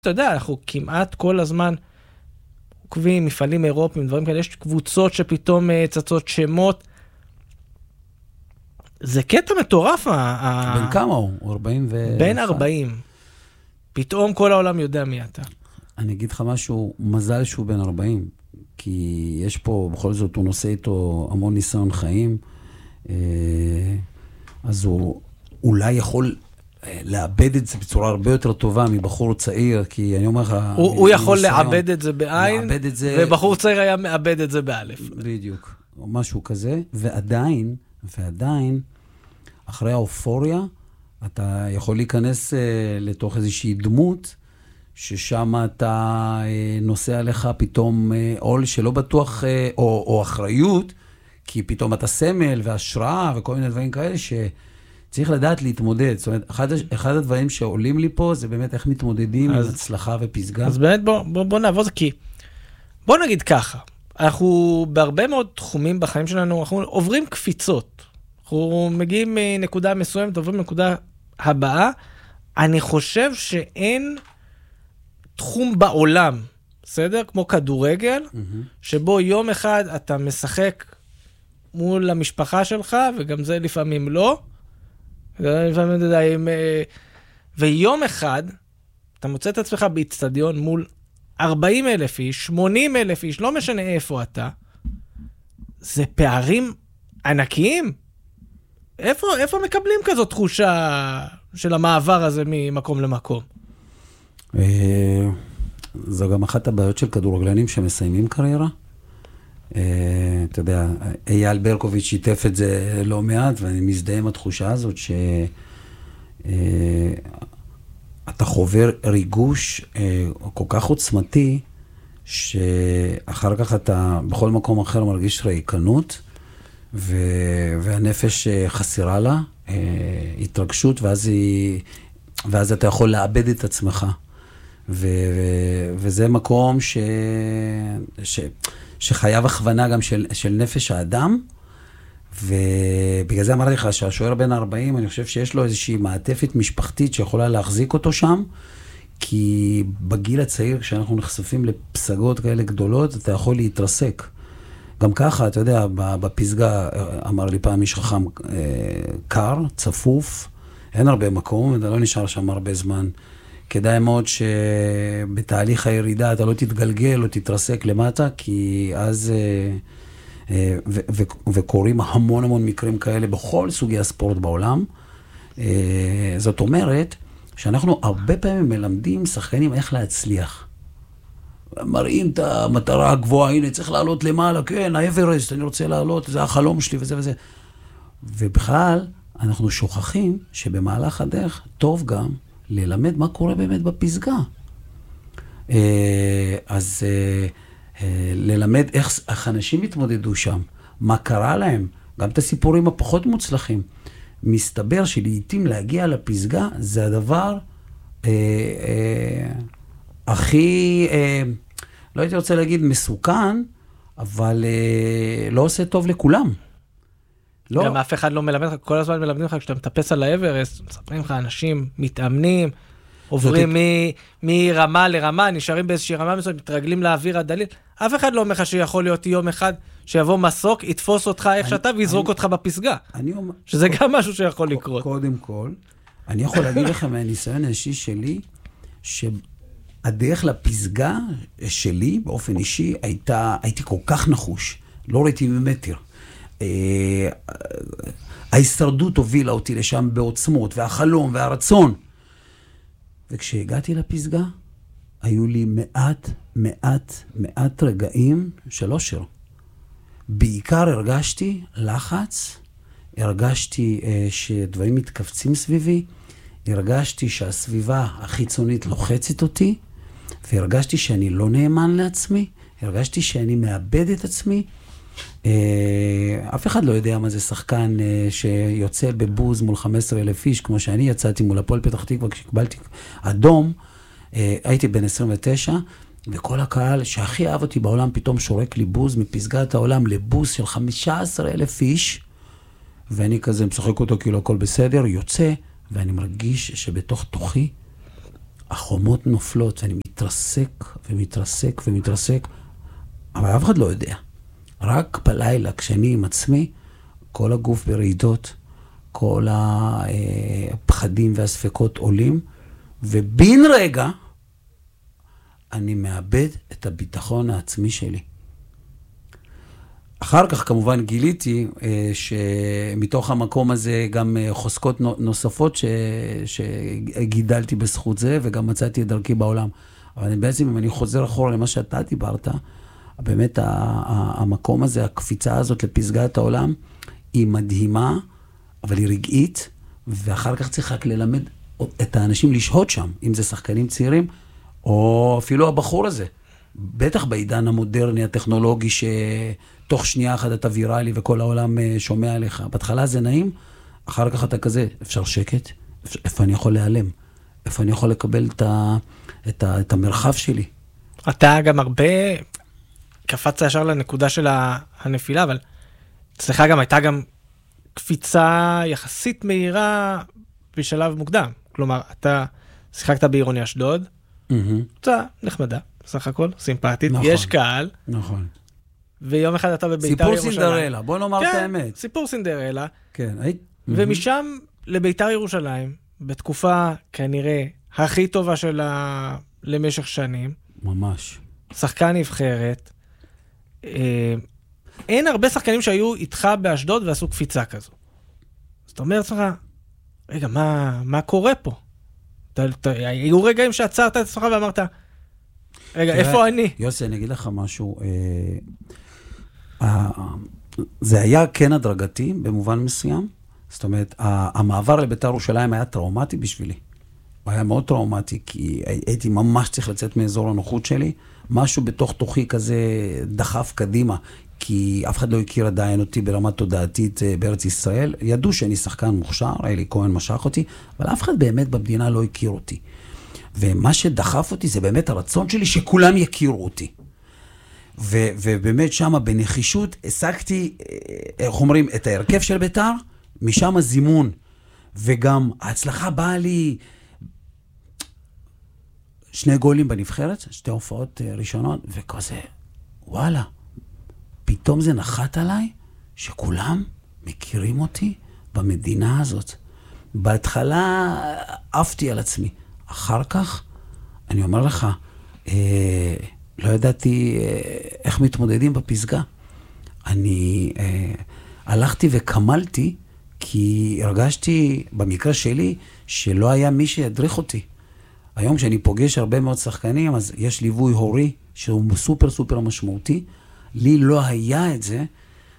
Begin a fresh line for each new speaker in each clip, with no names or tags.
אתה יודע, אנחנו כמעט כל הזמן עוקבים, מפעלים אירופיים, דברים כאלה, יש קבוצות שפתאום צצות שמות. זה קטע מטורף.
בין כמה הוא? 40 ו...
בין 40. פתאום כל העולם יודע מי אתה.
אני אגיד לך משהו, מזל שהוא בין 40, כי יש פה, בכל זאת, הוא נושא איתו המון ניסיון חיים, אז הוא אולי יכול לאבד את זה בצורה הרבה יותר טובה מבחור צעיר, כי אני אומר לך...
הוא יכול לאבד את זה בעין, ובחור צעיר היה מאבד את זה באלף.
בדיוק, או משהו כזה, ועדיין, אחרי האופוריה, אתה יכול להיכנס לתוך איזושהי דמות, ששם אתה נושא עליך פתאום עול שלא בטוח, או אחריות, כי פתאום אתה סמל והשראה וכל מיני דברים כאלה שצריך לדעת להתמודד. זאת אומרת, אחד הדברים שעולים לי פה זה באמת איך מתמודדים עם הצלחה ופסגה.
אז באמת בוא נעבור זה, כי בוא נגיד ככה, אנחנו בהרבה מאוד תחומים בחיים שלנו, אנחנו עוברים קפיצות. אנחנו מגיעים מנקודה מסוימת, עוברים לנקודה הבאה. אני חושב שאין תחום בעולם, בסדר? כמו כדורגל, שבו יום אחד אתה משחק מול המשפחה שלך, וגם זה לפעמים לא. לפעמים אתה יודע, ויום אחד, אתה מוצא את עצמך באצטדיון מול 40,000 איש, 80,000 איש, לא משנה איפה אתה. זה פערים ענקיים. איפה מקבלים כזאת תחושה של המעבר הזה ממקום למקום?
זו גם אחת הבעיות של כדורגלנים שמסיימים קריירה. אתה יודע, אייל ברקוביץ' שיתף את זה לא מעט, ואני מזדהה עם התחושה הזאת שאתה חובר ריגוש כל כך עוצמתי, שאחר כך אתה בכל מקום אחר מרגיש ריקנות, והנפש חסרה לה, התרגשות, ואז אתה יכול לאבד את עצמך. וזה מקום שחייב הכוונה גם של נפש האדם, ובגלל זה אמרתי לך שהשוער בן 40, אני חושב שיש לו איזושהי מעטפת משפחתית שיכולה להחזיק אותו שם, כי בגיל הצעיר, כשאנחנו נחשפים לפסגות כאלה גדולות, אתה יכול להתרסק. גם ככה, אתה יודע, בפסגה, אמר לי פעם איש חכם, קר, צפוף, אין הרבה מקום, אתה לא נשאר שם הרבה זמן. כדאי מאוד שבתהליך הירידה אתה לא תתגלגל או תתרסק למטה, כי אז, וקורים המון מקרים כאלה בכל סוגי הספורט בעולם. זאת אומרת, שאנחנו הרבה פעמים מלמדים שחקנים איך להצליח. מראים את המטרה הגבוהה, הנה צריך לעלות למעלה, כן, האברסט, אני רוצה לעלות, זה החלום שלי וזה וזה. ובכלל, אנחנו שוכחים שבמהלך הדרך טוב גם ללמד מה קורה באמת בפסגה. אז ללמד איך אנשים התמודדו שם, מה קרה להם, גם את הסיפורים הפחות מוצלחים. מסתבר שלעיתים להגיע לפסגה זה הדבר הכי, לא הייתי רוצה להגיד מסוכן, אבל לא עושה טוב לכולם.
לא. גם אף אחד לא מלמד לך, כל הזמן מלמדים לך, כשאתה מטפס על האברסט, מספרים לך אנשים, מתאמנים, עוברים מרמה לרמה, נשארים באיזושהי רמה מסוימת, מתרגלים לאוויר הדליל. אף אחד לא אומר לך שיכול להיות יום אחד שיבוא מסוק, יתפוס אותך איך שאתה ויזרוק אותך בפסגה. שזה גם משהו שיכול לקרות.
קודם כל, אני יכול להגיד לך מהניסיון האישי שלי, שהדרך לפסגה שלי, באופן אישי, הייתי כל כך נחוש. לא ראיתי ממטר. ההישרדות הובילה אותי לשם בעוצמות, והחלום והרצון. וכשהגעתי לפסגה, היו לי מעט רגעים של אושר. בעיקר הרגשתי לחץ, הרגשתי שדברים מתכווצים סביבי, הרגשתי שהסביבה החיצונית לוחצת אותי, והרגשתי שאני לא נאמן לעצמי, הרגשתי שאני מאבד את עצמי. אף אחד לא יודע מה זה שחקן שיוצא בבוז מול 15,000 איש, כמו שאני יצאתי מול הפועל פתח תקווה, כשקבלתי אדום, הייתי בן 29, וכל הקהל שהכי אהב אותי בעולם פתאום שורק לי בוז מפסגת העולם לבוז של 15,000 איש, ואני כזה משחק אותו כאילו הכל בסדר, יוצא, ואני מרגיש שבתוך תוכי החומות נופלות, ואני מתרסק ומתרסק ומתרסק, אבל אף אחד לא יודע. רק בלילה, כשאני עם עצמי, כל הגוף ברעידות, כל הפחדים והספקות עולים, ובין רגע, אני מאבד את הביטחון העצמי שלי. אחר כך כמובן גיליתי שמתוך המקום הזה גם חוזקות נוספות שגידלתי בזכות זה, וגם מצאתי את דרכי בעולם. אבל בעצם אם אני חוזר אחורה למה שאתה דיברת, באמת המקום הזה, הקפיצה הזאת לפסגת העולם, היא מדהימה, אבל היא רגעית, ואחר כך צריך רק ללמד את האנשים לשהות שם, אם זה שחקנים צעירים, או אפילו הבחור הזה. בטח בעידן המודרני, הטכנולוגי, שתוך שנייה אחת אתה ויראלי וכל העולם שומע עליך. בהתחלה זה נעים, אחר כך אתה כזה, אפשר שקט? איפה אני יכול להיעלם? איפה אני יכול לקבל את המרחב שלי?
אתה גם הרבה קפצת ישר לנקודה של הנפילה, אבל אצלך גם הייתה גם קפיצה יחסית מהירה בשלב מוקדם. כלומר, אתה שיחקת בעירוני אשדוד, קבוצה נחמדה, סך הכל, סימפטית, נכון, יש קהל.
נכון.
ויום אחד אתה בביתר ירושלים.
סיפור סינדרלה, בוא נאמר את האמת.
סיפור סינדרלה.
כן.
ומשם לביתר ירושלים, בתקופה כנראה הכי טובה שלה למשך שנים.
ממש.
שחקן נבחרת. אין הרבה שחקנים שהיו איתך באשדוד ועשו קפיצה כזו. זאת אומרת לך, רגע, מה קורה פה? היו רגעים שעצרת את עצמך ואמרת, רגע, איפה אני?
יוסי, אני אגיד לך משהו. זה היה כן הדרגתי במובן מסוים. זאת אומרת, המעבר לביתר ירושלים היה טראומטי בשבילי. הוא היה מאוד טראומטי, כי הייתי ממש צריך לצאת מאזור הנוחות שלי. משהו בתוך תוכי כזה דחף קדימה, כי אף אחד לא הכיר עדיין אותי ברמה תודעתית בארץ ישראל. ידעו שאני שחקן מוכשר, אלי כהן משך אותי, אבל אף אחד באמת במדינה לא הכיר אותי. ומה שדחף אותי זה באמת הרצון שלי שכולם יכירו אותי. ובאמת שמה בנחישות השגתי, איך אומרים, את ההרכב של ביתר, משם הזימון. וגם ההצלחה באה לי 2 גולים בנבחרת, 2 הופעות ראשונות, וכזה, וואלה, פתאום זה נחת עליי שכולם מכירים אותי במדינה הזאת. בהתחלה עפתי על עצמי. אחר כך, אני אומר לך, לא ידעתי איך מתמודדים בפסגה. אני הלכתי וקמלתי, כי הרגשתי במקרה שלי שלא היה מי שידריך אותי. היום כשאני פוגש הרבה מאוד שחקנים, אז יש ליווי הורי שהוא סופר סופר משמעותי. לי לא היה את זה,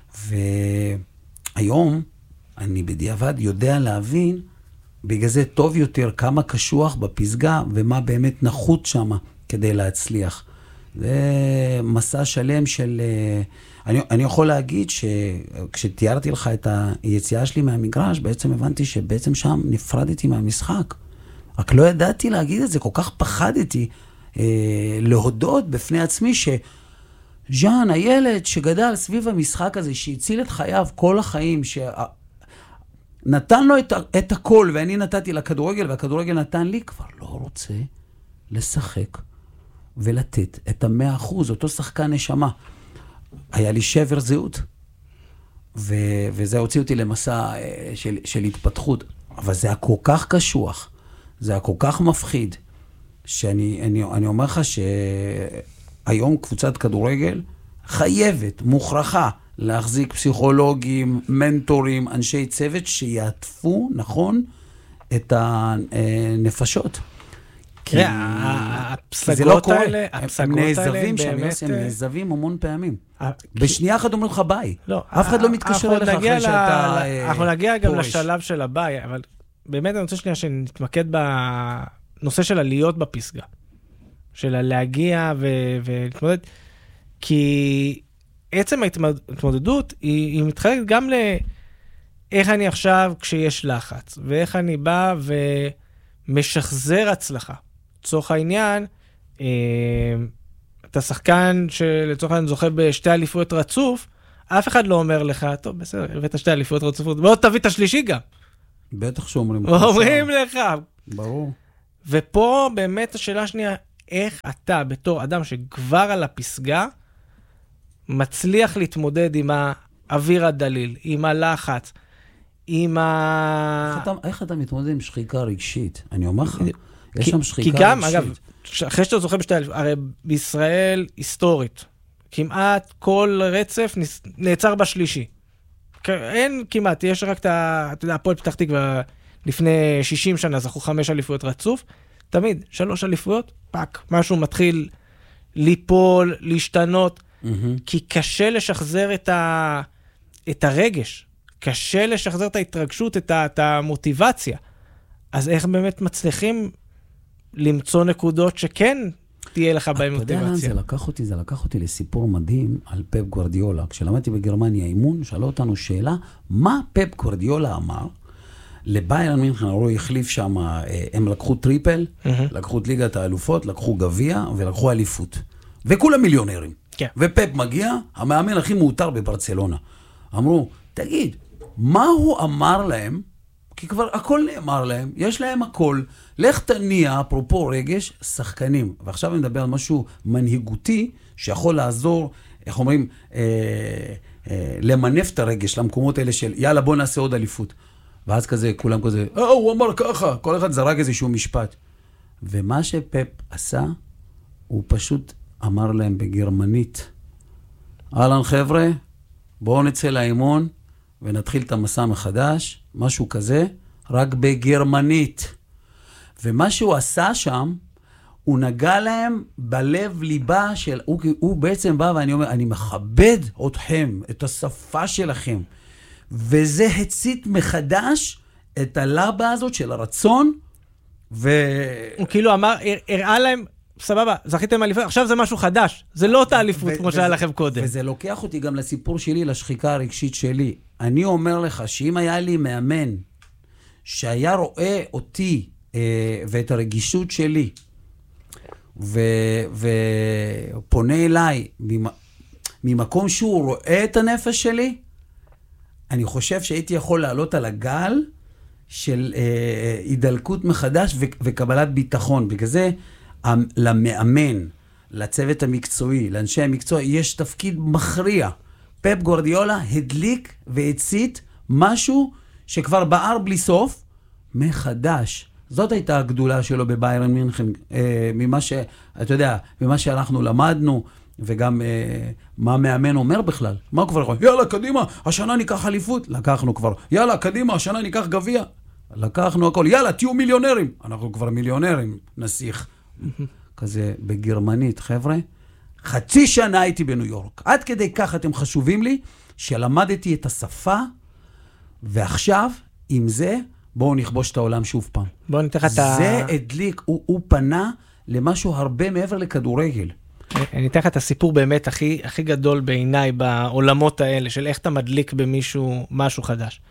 והיום אני בדיעבד יודע להבין בגלל זה טוב יותר כמה קשוח בפסגה ומה באמת נחות שם כדי להצליח. זה מסע שלם של... אני יכול להגיד שכשתיארתי לך את היציאה שלי מהמגרש, בעצם הבנתי שבעצם שם נפרדתי מהמשחק. רק לא ידעתי להגיד את זה, כל כך פחדתי להודות בפני עצמי ז'אן, הילד שגדל סביב המשחק הזה, שהציל את חייו כל החיים, שנתן לו את הכל, ואני נתתי לכדורגל, והכדורגל נתן לי, כבר לא רוצה לשחק ולתת את 100%, אותו שחקן נשמה. היה לי שבר זהות, וזה הוציא אותי למסע של התפתחות, אבל זה היה כל כך קשוח, זה היה כל כך מפחיד, שאני אומר לך שהיום קבוצת כדורגל חייבת, מוכרחה, להחזיק פסיכולוגים, מנטורים, אנשי צוות שיעטפו, נכון, את הנפשות.
הפסגות האלה,
הם נעזבים שם, הם נעזבים המון פעמים. בשנייה אחת אומרים לך ביי. אף אחד לא מתקשר אליך אחרי שאתה
אנחנו נגיע גם לשלב של הביי, אבל באמת אני רוצה שנייה שנתמקד בנושא של עליות בפסגה. של להגיע ולהתמודד. כי עצם ההתמודדות היא מתחלקת גם לאיך אני עכשיו כשיש לחץ, ואיך אני בא ומשחזר הצלחה. לצורך העניין, אתה שחקן שלצורך העניין זוכה בשתי אליפויות רצוף, אף אחד לא אומר לך, טוב, בסדר, הבאת שתי אליפויות רצופות, ועוד תביא את השלישי גם.
בטח שאומרים לך.
אומרים לך.
ברור.
ופה באמת השאלה השנייה, איך אתה בתור אדם שכבר על הפסגה, מצליח להתמודד עם האוויר הדליל, עם הלחץ, עם
איך אתה מתמודד עם שחיקה רגשית? אני אומר לך, יש שם שחיקה רגשית.
כי גם, אגב, אחרי שאתה זוכה בשתי אליפות, הרי בישראל היסטורית, כמעט כל רצף נעצר בשלישי. אין כמעט, יש רק אתה יודע, הפועל פתח תקווה לפני 60 שנה, זכו 5 אליפויות רצוף, תמיד 3 אליפויות, פאק, משהו מתחיל ליפול, להשתנות, כי קשה לשחזר את הרגש, קשה לשחזר את ההתרגשות, את המוטיבציה. אז איך באמת מצליחים למצוא נקודות שכן תהיה לך בהם מוטיבציה?
אתה יודע לאן זה לקח אותי לסיפור מדהים על פפ גוארדיולה. כשלמדתי בגרמניה אימון, שאלו אותנו שאלה, מה פפ גוארדיולה אמר? לביירן מינכן, הוא החליף שם, הם לקחו טריפל, לקחו את ליגת האלופות, לקחו גביע ולקחו אליפות. וכולם מיליונרים.
כן.
ופפ מגיע, המאמן הכי מאותר בברצלונה. אמרו, תגיד, מה הוא אמר להם? כי כבר הכל נאמר להם, יש להם הכל. לך תניע, אפרופו רגש, שחקנים. ועכשיו אני מדבר על משהו מנהיגותי, שיכול לעזור, איך אומרים, למנף את הרגש למקומות האלה של, יאללה בוא נעשה עוד אליפות. ואז כזה, כולם כזה, הוא אמר ככה, כל אחד זרק איזשהו משפט. ומה שפפ עשה, הוא פשוט אמר להם בגרמנית, אהלן חבר'ה, בואו נצא לאימון, ונתחיל את המסע מחדש, משהו כזה, רק בגרמנית. ומה שהוא עשה שם, הוא נגע להם בלב ליבה של, הוא בעצם בא ואני אומר, אני מכבד אתכם, את השפה שלכם. וזה הצית מחדש את הלבה הזאת של הרצון,
הוא כאילו אמר, הראה להם, סבבה, זכיתם אליפות, עכשיו זה משהו חדש, זה לא אותה אליפות כמו שהיה לכם קודם.
וזה לוקח אותי גם לסיפור שלי, לשחיקה הרגשית שלי. אני אומר לך שאם היה לי מאמן שהיה רואה אותי ואת הרגישות שלי, ופונה אליי ממקום שהוא רואה את הנפש שלי, אני חושב שהייתי יכול לעלות על הגל של הידלקות מחדש וקבלת ביטחון. בגלל זה למאמן, לצוות המקצועי, לאנשי המקצוע, יש תפקיד מכריע. פפ גוארדיולה הדליק והצית משהו שכבר בער בלי סוף מחדש. זאת הייתה הגדולה שלו בביירן מינכן, ממה שאתה יודע, ממה שאנחנו למדנו, וגם מה המאמן אומר בכלל. מה הוא כבר יכול? יאללה, קדימה, השנה ניקח אליפות. לקחנו כבר. יאללה, קדימה, השנה ניקח גביע. לקחנו הכל. יאללה, תהיו מיליונרים. אנחנו כבר מיליונרים, נסיך. כזה בגרמנית, חבר'ה. חצי שנה הייתי בניו יורק. עד כדי כך אתם חשובים לי, שלמדתי את השפה, ועכשיו, עם זה, בואו נכבוש את העולם שוב פעם.
בואו ניתן את
זה הדליק, הוא פנה למשהו הרבה מעבר לכדורגל.
אני אתן לך את הסיפור באמת הכי גדול בעיניי בעולמות האלה, של איך אתה מדליק במישהו משהו חדש.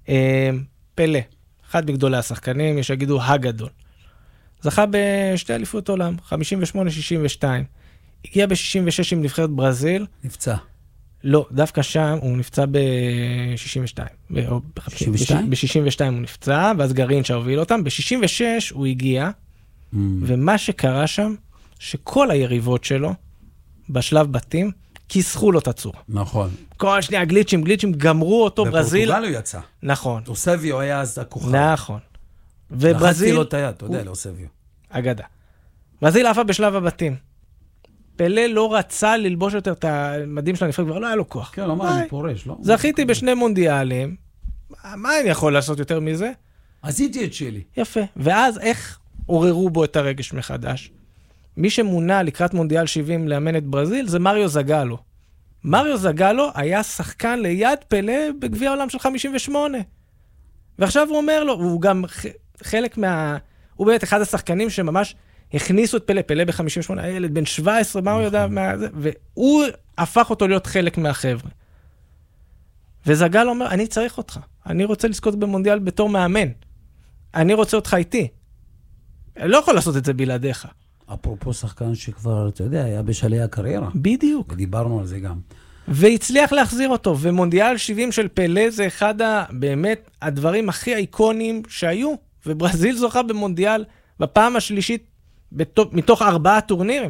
פלא, אחד מגדולי השחקנים, יש שיגידו הגדול. זכה בשתי אליפות עולם, 58-62. הגיע ב-66 עם נבחרת ברזיל.
נפצע.
לא, דווקא שם הוא נפצע ב-62.
ב-62?
ב-62 הוא נפצע, ואז גרעין שהוביל אותם. ב-66 הוא הגיע, ומה שקרה שם, שכל היריבות שלו, בשלב בתים, כיסחו לו את הצורה.
נכון.
כל שנייה, גליצ'ים, גמרו אותו, ברזיל.
בפורטוגל הוא יצא.
נכון.
אוסביו היה אז הכוכב.
נכון.
לחצתי לו את היד, אתה יודע, לאוסביו.
אגדה. ברזיל עפה בשלב הבתים. פלא לא רצה ללבוש יותר את המדים של הנבחרת, כבר לא היה לו כוח.
כן, לא, אני פורש, לא?
זכיתי בשני מונדיאלים, מה אני יכול לעשות יותר מזה?
עשיתי את שלי.
יפה. ואז איך עוררו בו את הרגש מחדש? מי שמונה לקראת מונדיאל 70 לאמן את ברזיל, זה מריו זגלו. מריו זגלו היה שחקן ליד פלא בגביע העולם של 58. ועכשיו הוא אומר לו, הוא גם חלק הוא באמת אחד השחקנים שממש הכניסו את פלא ב-58, הילד בן 17, מה הוא יודע מה זה, והוא הפך אותו להיות חלק מהחבר'ה. וזגל אומר, אני צריך אותך, אני רוצה לזכות במונדיאל בתור מאמן, אני רוצה אותך איתי. אני לא יכול לעשות את זה בלעדיך.
אפרופו שחקן שכבר, אתה יודע, היה בשלהי הקריירה.
בדיוק.
ודיברנו על זה גם.
והצליח להחזיר אותו, ומונדיאל 70 של פלא זה אחד באמת הדברים הכי איקוניים שהיו, וברזיל זוכה במונדיאל בפעם השלישית מתוך 4 טורנירים.